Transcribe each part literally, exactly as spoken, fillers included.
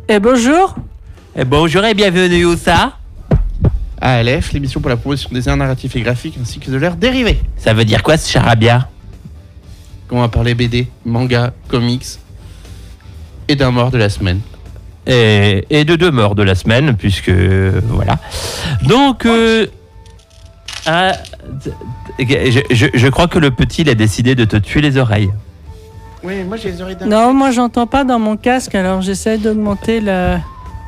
Et bonjour. Et bonjour et bienvenue au S A. A L F, l'émission pour la promotion des arts narratifs et graphiques ainsi que de leurs dérivés. Ça veut dire quoi ce charabia? On va parler B D, manga, comics et d'un mort de la semaine. Et, et de deux morts de la semaine, puisque voilà. Donc, euh, ah, je, je, je crois que le petit il a décidé de te tuer les oreilles. Oui, moi j'ai les oreilles d'un... Non, moi j'entends pas dans mon casque, alors j'essaie d'augmenter la...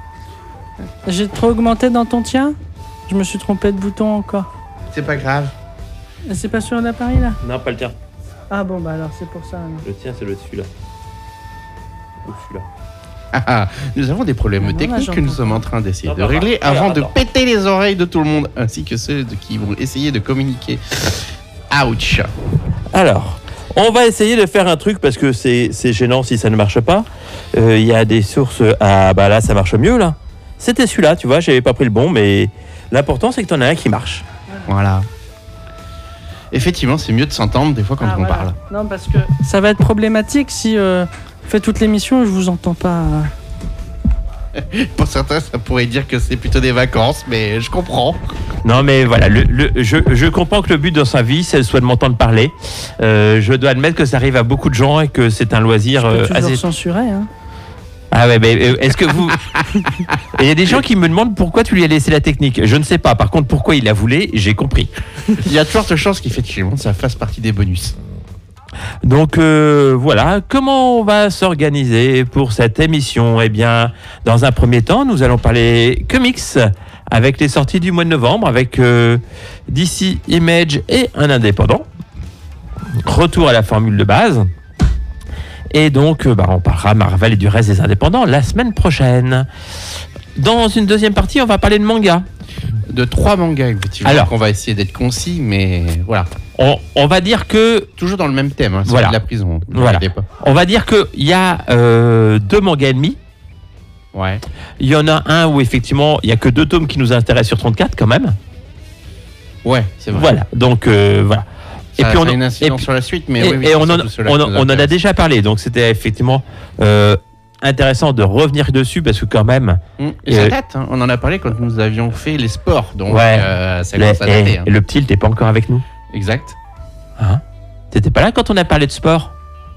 J'ai trop augmenté dans ton tien? Je me suis trompé de bouton encore. C'est pas grave. C'est pas sur l'appareil là? Non, pas le tien. Ah bon, bah alors c'est pour ça. Alors. Le tien, c'est le celui-là. Ou celui-là. Ah, ah, nous avons des problèmes Ah, non, techniques là, que nous j'entends sommes pas. en train d'essayer Non, de pas régler grave. avant Alors, de attends. péter les oreilles de tout le monde, ainsi que ceux de qui vont essayer de communiquer. Ouch. Alors, on va essayer de faire un truc parce que c'est, c'est gênant si ça ne marche pas. Il euh, y a des sources... Ah bah là, ça marche mieux là. C'était celui-là, tu vois, j'avais pas pris le bon, mais l'important c'est que t'en as un qui marche. Voilà. Effectivement, c'est mieux de s'entendre des fois quand Ah, on voilà. parle. Non, parce que ça va être problématique si euh, on fait toute l'émission et je vous entends pas. Pour certains, ça pourrait dire que c'est plutôt des vacances, mais je comprends. Non mais voilà, le, le, je, je comprends que le but dans sa vie, c'est soit de m'entendre parler. Euh, je dois admettre que ça arrive à beaucoup de gens et que c'est un loisir Je euh, peux toujours assez... censurer, hein. Ah ouais, mais euh, est-ce que vous... Il y a des gens qui me demandent pourquoi tu lui as laissé la technique. Je ne sais pas. Par contre, pourquoi il la voulait, j'ai compris. Il y a de fortes chances qu'effectivement, ça fasse partie des bonus. Donc euh, voilà, comment on va s'organiser pour cette émission? Eh bien, dans un premier temps, nous allons parler comics avec les sorties du mois de novembre, avec euh, D C Image et un indépendant. Retour à la formule de base. Et donc, euh, bah, on parlera Marvel et du reste des indépendants la semaine prochaine. Dans une deuxième partie, on va parler de manga. De trois mangas, effectivement. Alors. On va essayer d'être concis, mais voilà. On, on va dire que Toujours dans le même thème, hein, celui Voilà. de la prison. Ne Voilà. regardez pas. on va dire que il y a euh, deux mangas ennemis. Ouais. Il y en a un où effectivement il y a que deux tomes qui nous intéressent sur trente-quatre quand même. Ouais, c'est vrai. Voilà. Donc euh, voilà. Ça, et puis on ça a une et incidence puis- sur la suite, mais et, oui, oui, et c'est on, en, surtout ceux-là on, qui en- nous on en a intéressent. déjà parlé. Donc c'était effectivement euh, intéressant de revenir dessus parce que quand même Hum, Et ça Euh, date, hein. On en a parlé quand nous avions fait les sports, donc Ouais. euh, ça le, commence à dater. et- hein. et le petit, il n'était pas encore avec nous. Exact. Hein? T'étais pas là quand on a parlé de sport?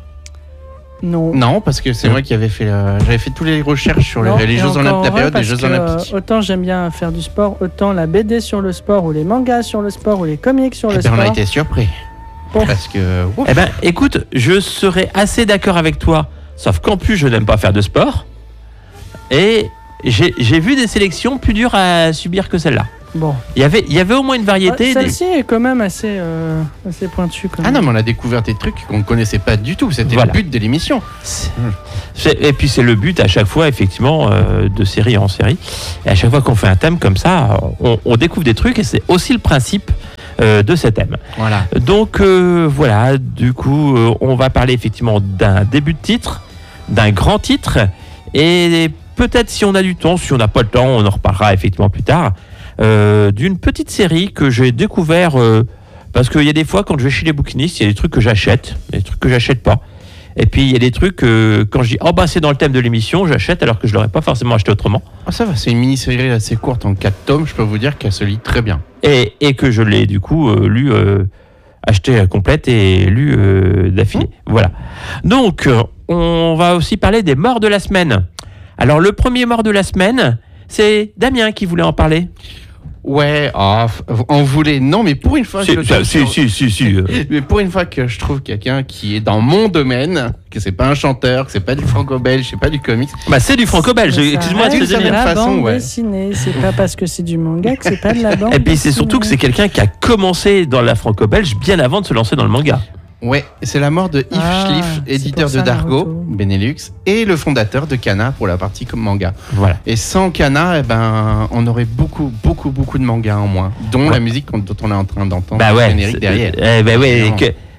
Non. Non, parce que c'est Non. moi qui avais fait, la- j'avais fait toutes les recherches sur le- Non, les et Jeux encore Olympiques, la heureux, période des parce Jeux que, Olympiques. euh, autant j'aime bien faire du sport, autant la B D sur le sport, ou les mangas sur le sport, ou les comics sur Eh le ben, on sport. a été surpris. Bon. Parce que. ouf. Eh ben, écoute, je serais assez d'accord avec toi, sauf qu'en plus, je n'aime pas faire de sport. Et j'ai j'ai vu des sélections plus dures à subir que celle-là. Bon. Il y avait, il y avait au moins une variété. Ah, des- Celle-ci est quand même assez, euh, assez pointue. Quand Ah même. non, mais on a découvert des trucs qu'on ne connaissait pas du tout. C'était Voilà. le but de l'émission. C'est- c'est- Et puis c'est le but à chaque fois, effectivement, euh, de série en série. Et à chaque fois qu'on fait un thème comme ça, on, on découvre des trucs et c'est aussi le principe euh, de ces thèmes. Voilà. Donc euh, voilà, du coup, euh, on va parler effectivement d'un début de titre, d'un grand titre, et peut-être si on a du temps, si on n'a pas le temps, on en reparlera effectivement plus tard, euh, d'une petite série que j'ai découvert, euh, parce qu'il y a des fois quand je vais chez les bouquinistes, il y a des trucs que j'achète, il y a des trucs que j'achète pas. Et puis il y a des trucs euh, quand je dis oh bah c'est dans le thème de l'émission, j'achète alors que je l'aurais pas forcément acheté autrement. Ah, ça va, c'est une mini-série assez courte en quatre tomes. Je peux vous dire qu'elle se lit très bien. Et, et que je l'ai du coup euh, lu, euh, acheté à complète et lu euh, d'affilée. Voilà. Donc, euh, on va aussi parler des morts de la semaine. Alors, le premier mort de la semaine, c'est Damien qui voulait en parler. Ouais, ah, f- on voulait. Non, mais pour une fois. que je trouve si, sur- si, si, si, euh. Mais pour une fois que je trouve quelqu'un qui est dans mon domaine, que c'est pas un chanteur, que c'est pas du franco-belge, c'est pas du comics. Bah, c'est du franco-belge. Ça Excuse-moi de reste te d'une de donner. certaine la façon, bande ouais. dessinée. C'est pas parce que c'est du manga que c'est pas de la bande Et puis, c'est surtout que c'est dessinée. quelqu'un qui a commencé dans la franco-belge bien avant de se lancer dans le manga. Ouais, c'est la mort de Yves Ah, Schliff, c'est éditeur pour de ça, Dargo, Naruto. Benelux, et le fondateur de Kana pour la partie comme manga. Voilà. Et sans Kana, eh ben, on aurait beaucoup, beaucoup, beaucoup de mangas en moins, dont Ouais. la musique qu'on- dont on est en train d'entendre Bah le ouais. générique c'est- derrière. Eh ben ouais, Évidemment. que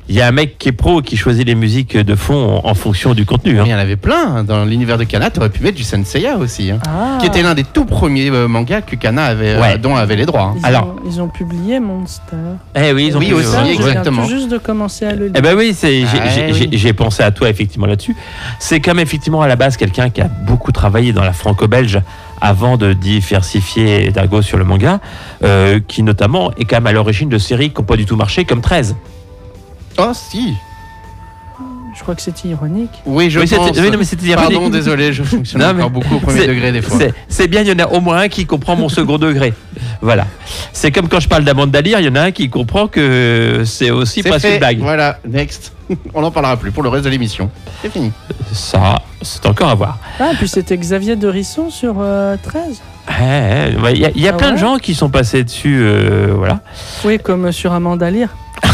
il y a un mec qui est pro qui choisit les musiques de fond en, en fonction du contenu. Mais Hein. il y en avait plein. hein. Dans l'univers de Kana, tu aurais pu mettre du Senseiya aussi. hein. Ah. Qui était l'un des tout premiers euh, mangas que Kana avait, euh, Ouais. dont avait les droits. hein. Ils, Alors- ont, ils ont publié Monster. Eh oui, ils ont Oui, pu- aussi, Ça, je viens exactement. tout juste de commencer à le lire. Eh ben oui, c'est, j'ai, Ah, j'ai- oui. j'ai- j'ai pensé à toi effectivement là-dessus. C'est comme effectivement à la base quelqu'un qui a beaucoup travaillé dans la franco-belge avant de diversifier Dargo sur le manga, euh, qui notamment est quand même à l'origine de séries qui n'ont pas du tout marché comme treize. Oh, si. Je crois que c'était ironique. Oui, je Oui, c'était- pense. oui, non, mais c'était Pardon, ironique. désolé, je fonctionne Non, mais encore beaucoup au premier c'est- degré des fois. C'est, c'est bien, il y en a au moins un qui comprend mon second degré. Voilà. C'est comme quand je parle d'Amanda Lear, il y en a un qui comprend que c'est aussi C'est presque fait. une blague. Voilà, next. On n'en parlera plus pour le reste de l'émission. C'est fini. Ça, c'est encore à voir. Ah, puis c'était Xavier de Risson sur euh, treize. Eh, eh, ouais, Il y a, il y a Ah plein de ouais gens qui sont passés dessus. euh, voilà. Oui, comme sur Amanda Lear.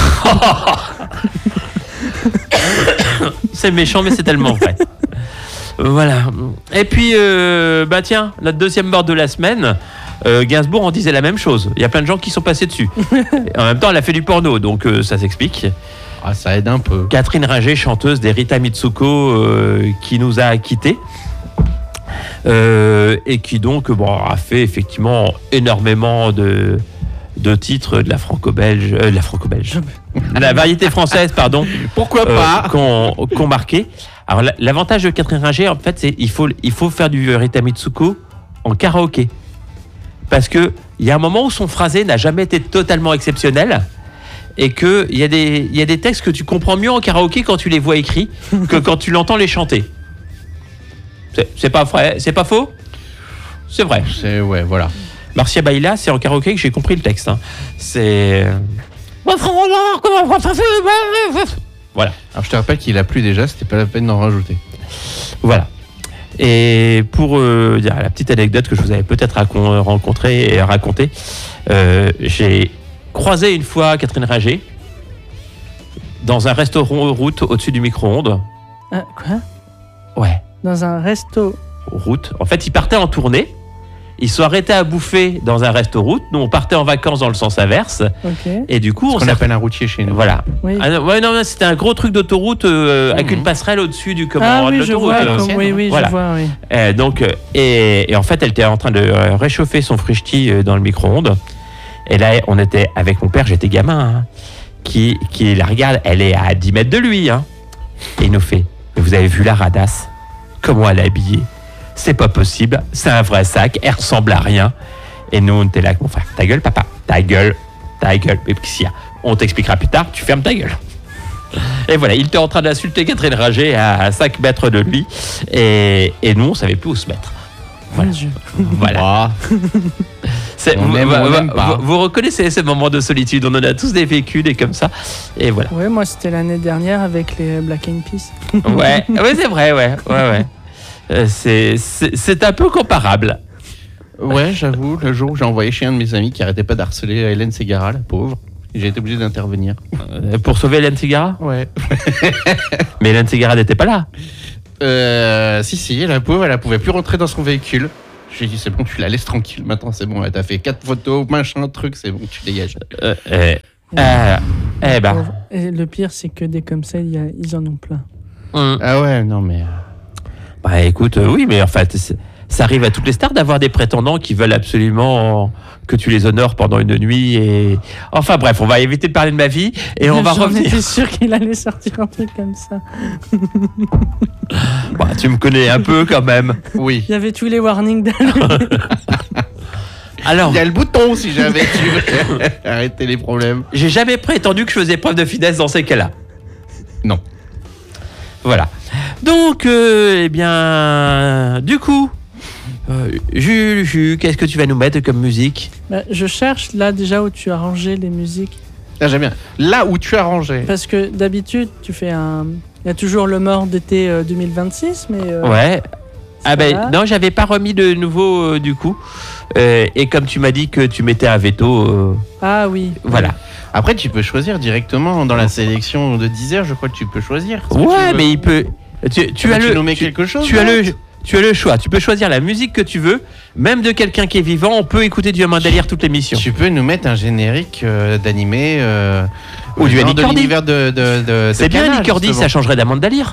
C'est méchant, mais c'est tellement vrai. Voilà. Et puis, euh, bah tiens, notre deuxième mort de la semaine, euh, Gainsbourg en disait la même chose. Il y a plein de gens qui sont passés dessus. Et en même temps, elle a fait du porno, donc euh, ça s'explique. Ah, ça aide un peu. Catherine Ringer, chanteuse des Rita Mitsuko, euh, qui nous a quittés. Euh, et qui donc bon, a fait effectivement énormément de, de titres de la franco-belge, euh, de la franco-belge, de la variété française, pardon. Pourquoi Euh, pas qu'on qu'on marqué. Alors la- l'avantage de Catherine Ringer, en fait, c'est il faut il faut faire du Rita Mitsuko en karaoké, parce que il y a un moment où son phrasé n'a jamais été totalement exceptionnel et que il y a des il y a des textes que tu comprends mieux en karaoké quand tu les vois écrits que quand tu l'entends les chanter. C'est c'est pas vrai, c'est pas faux. C'est vrai. C'est ouais, voilà. Marcia Baila, c'est en karaoké que j'ai compris le texte. hein. C'est voilà. Alors je te rappelle qu'il a plu déjà, c'était pas la peine d'en rajouter. Voilà. Et pour euh, dire la petite anecdote que je vous avais peut-être racon- rencontré et raconté, euh, j'ai croisé une fois Catherine Ringer dans un restaurant route au-dessus du micro-ondes. Ah, quoi? Ouais, Dans un resto. route. En fait, ils partaient en tournée. Ils sont arrêtés à bouffer dans un resto route. Nous, on partait en vacances dans le sens inverse. Ok. Et du coup, Ce on qu'on s'est appelle un routier chez nous. voilà. Oui. Ah non, ouais, non, non, c'était un gros truc d'autoroute euh, avec Mhm. une passerelle au-dessus du Ah commandant de oui, je l'autoroute. vois. à comme- l'ancienne, oui, oui, voilà. je vois, oui. Euh, donc, euh, et, et en fait, elle était en train de euh, réchauffer son frichti euh, dans le micro-ondes. Et là, on était avec mon père, j'étais gamin, hein, qui, qui la regarde, elle est à dix mètres de lui. Hein, et il nous fait, mais vous avez vu la radasse? Comment elle est habillée? C'est pas possible, c'est un vrai sac, elle ressemble à rien. Et nous, on était là avec mon frère. Ta gueule, papa, ta gueule, ta gueule. Mais qu'est-ce qu'il y a? On t'expliquera plus tard, tu fermes ta gueule. Et voilà, il était en train d'insulter Catherine Ringer à cinq mètres de lui. Et, et nous, on savait plus où se mettre. Voilà. Mon Dieu. Voilà. Ah, C'est- On vous, aime ou on vous- n'aime pas. vous- vous reconnaissez ces moments de solitude, on en a tous des vécus, des comme ça. Et voilà. Ouais, moi c'était l'année dernière avec les Black Eyed Peas. Ouais, ouais c'est vrai, ouais. ouais, ouais. Euh, c'est- C'est c'est un peu comparable. ouais, j'avoue, le jour où j'ai envoyé chez un de mes amis qui arrêtait pas d'harceler Hélène Ségara, la pauvre, j'ai été obligé d'intervenir. Euh, Pour sauver Hélène Ségara. Ouais. Mais Hélène Ségara n'était pas là. Euh, si, si, la pauvre, elle ne pouvait plus rentrer dans son véhicule. J'ai dit, c'est bon, tu la laisses tranquille maintenant, c'est bon, elle t'a fait quatre photos, machin, truc, c'est bon, tu dégages. Euh, euh, euh, eh ben. Pauvre. Et le pire, c'est que des comme ça, il y a- ils en ont plein. hum. Ah ouais, non mais. Bah écoute, euh, oui, mais en fait, c'est- ça arrive à toutes les stars d'avoir des prétendants qui veulent absolument que tu les honores pendant une nuit. Et enfin bref, on va éviter de parler de ma vie et on va J'en revenir. étais sûr qu'il allait sortir un truc comme ça. Bah, tu me connais un peu quand même. Oui. Il y avait tous les warnings d'allumer. Alors, Il y a le bouton si jamais tu veux arrêter les problèmes. j'ai jamais prétendu que je faisais preuve de finesse dans ces cas-là. Non. Voilà. Donc, euh, eh bien, du coup, euh, Jules, Jules, qu'est-ce que tu vas nous mettre comme musique? Bah, je cherche là déjà où tu as rangé les musiques. Ah, j'aime bien. Là où tu as rangé. Parce que d'habitude, tu fais un. Il y a toujours le mort d'été euh, deux mille vingt-six, mais. euh, Ouais. Ah ça ben va. non, j'avais pas remis de nouveau euh, du coup. Euh, et comme tu m'as dit que tu mettais un veto, euh, Ah oui. voilà. Après, tu peux choisir directement dans la sélection de dix heures, je crois que tu peux choisir. ce que tu Ouais, veux. mais il peut. Tu, tu Ah, as bah, le. nous mets tu, quelque chose tu as le. d'autre tu as le choix. Tu peux choisir la musique que tu veux, même de quelqu'un qui est vivant. On peut écouter du Amanda Lear toute l'émission. Tu peux nous mettre un générique euh, d'animé euh, Ou du Annie de Cordy. l'univers de, de, de C'est de bien, Canal, Annie Cordy, justement. ça changerait d'Amanda Lear.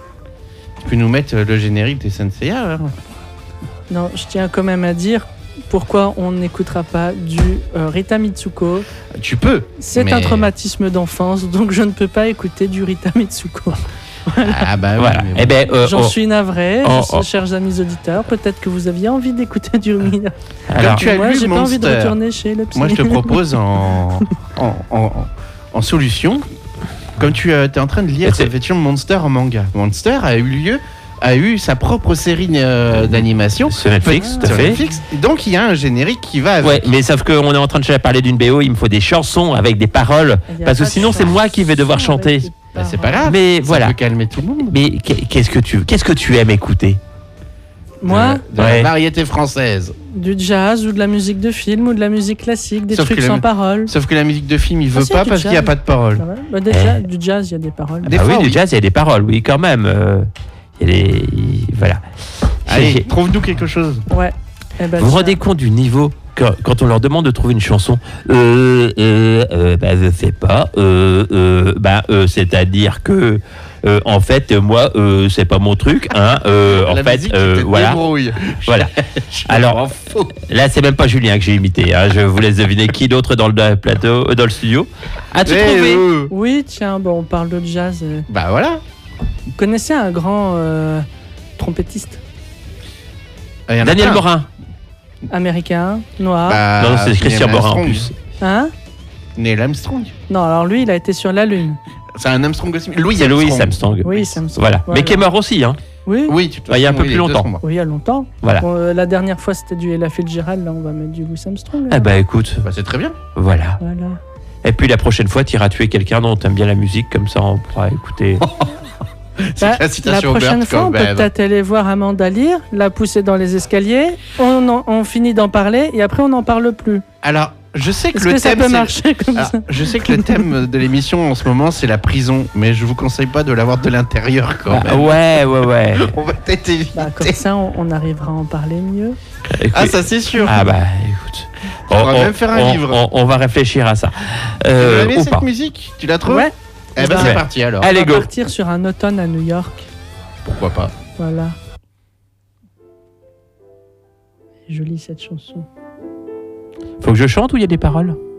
Tu peux nous mettre euh, le générique des Senseiya. alors. Non, je tiens quand même à dire pourquoi on n'écoutera pas du euh, Rita Mitsuko. Tu peux. C'est Mais- un traumatisme d'enfance, donc je ne peux pas écouter du Rita Mitsuko. Ah bah oui. Voilà. mais bon. Eh ben, euh, J'en oh, suis navré, Oh, je- oh. chers amis auditeurs. Peut-être que vous aviez envie d'écouter du Rita. alors, tu as Moi, lu j'ai pas envie de Monster. retourner chez le psy. Moi, je te propose en, en, en, en solution, comme tu es en train de lire Et c'est- effectivement Monster en manga. Monster a eu lieu, a eu sa propre série euh, d'animation. sur Netflix, tout à Sur fait. Netflix. Donc, il y a un générique qui va avec. Ouais, mais sauf qu'on est en train de parler d'une B O, il me faut des chansons avec des paroles. Il y a Parce que pas de sinon, c'est moi qui vais devoir chanson chanter. avec des Bah, c'est pas paroles. grave. Mais Ça voilà. peut calmer tout le monde. Mais qu'est-ce que tu, qu'est-ce que tu aimes écouter? Moi, de, de Ouais. la variété française. du jazz ou de la musique de film ou de la musique classique, des Sauf trucs que la sans mu- parole. Sauf que la musique de film, il veut Ah, si, pas du parce qu'il n'y a jazz. pas de parole. Ça va Bah, des Eh. ja- Du jazz, il y a des paroles. Des Ah fois, oui, du oui. jazz, il y a des paroles, oui, quand même. euh, Il y a des, voilà. Allez, J'ai- trouve-nous quelque chose. Ouais. Eh ben, Vous vous tiens. rendez compte du niveau quand, quand on leur demande de trouver une chanson? Euh, euh, euh, bah, je sais pas. Euh, euh, bah, euh, c'est-à-dire que, euh, en fait, moi, euh, c'est pas mon truc. Hein, euh, en La fait, musique, euh, tu te voilà. débrouilles. Voilà. Alors, faux. là, c'est même pas Julien que j'ai imité. Hein, je vous laisse deviner qui d'autre dans le plateau, euh, dans le studio. As-tu Eh, trouvé? euh, Oui, tiens, bon, on parle de jazz. euh. Bah voilà. Vous connaissez un grand euh, trompettiste Il y en a Daniel plein. Morin. américain, noir. Bah, Non, c'est Christian Neil Morin en Armstrong. plus. Hein Neil Armstrong. Non, alors lui, il a été sur la Lune. C'est un Armstrong aussi. Louis C'est Louis Armstrong. Armstrong. Oui, ça me semble. Voilà. Mais qui est mort aussi. Hein. Oui, oui. Oui, tu te Bah, il y a un peu oui, plus les deux longtemps. sont morts. il y a longtemps. Voilà. Bon, euh, la dernière fois, c'était du Ella Fitzgerald. Là, on va mettre du Louis Armstrong. Eh hein. ben, écoute, Bah, c'est très bien. voilà. Voilà. Et puis la prochaine fois, tu iras tuer quelqu'un dont tu aimes bien la musique, comme ça on pourra écouter. C'est Bah, la citation prochaine Burt fois, on peut Cobain. peut-être aller voir Amanda Lear, la pousser dans les escaliers. On, en- on finit d'en parler et après, on n'en parle plus. Alors, je sais que Est-ce le que ça thème. peut c'est- marcher comme Alors, ça je sais que le thème de l'émission en ce moment c'est la prison, mais je vous conseille pas de l'avoir de l'intérieur quand Ah, même. ouais, ouais, ouais. On va peut-être éviter. Bah, Comme ça, on, on arrivera à en parler mieux. Ah, ça c'est sûr. Ah bah écoute. On va même faire un on- livre. On, on va réfléchir à ça. Tu Euh, l'as aimé, ou cette pas. musique Tu la trouves Ouais. Eh ben Ouais. c'est parti alors. Allez, on va go. partir sur un automne à New York. Pourquoi pas. Voilà. Jolie cette chanson. Faut que je chante ou il y a des paroles?